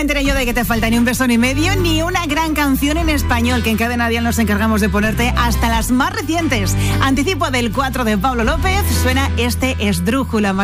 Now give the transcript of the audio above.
me enteré yo de que te falta ni un beso ni medio, ni una gran canción en español, que en Cadena Dial nos encargamos de ponerte hasta las más recientes. Anticipo del 4 de Pablo López, suena este Esdrújula.